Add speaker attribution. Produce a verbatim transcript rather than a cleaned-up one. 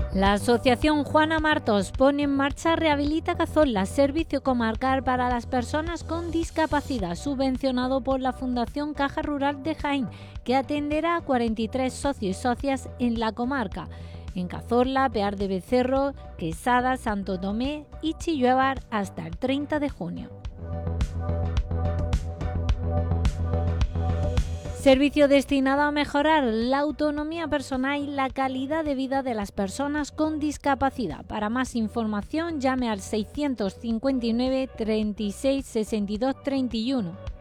Speaker 1: La Asociación Juana Martos pone en marcha Rehabilita Cazorla, servicio comarcal para las personas con discapacidad, subvencionado por la Fundación Caja Rural de Jaén, que atenderá a cuarenta y tres socios y socias en la comarca, en Cazorla, Pear de Becerro, Quesada, Santo Tomé y Chilluevar hasta el treinta de junio. Servicio destinado a mejorar la autonomía personal y la calidad de vida de las personas con discapacidad. Para más información, llame al seiscientos cincuenta y nueve, treinta y seis, sesenta y dos, treinta y uno.